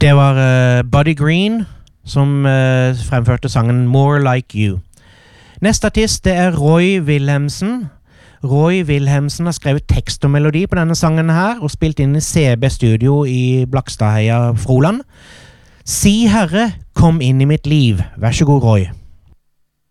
Det var Buddy Green som fremførte sangen More Like You. Neste artist det er Roy Wilhelmsen. Roy Wilhelmsen har skrevet tekst og melodi på denne sangen her og spilt inn i CB Studio i Blakstadheia, Froland. Si Herre, kom inn i mitt liv. Vær så god, Roy.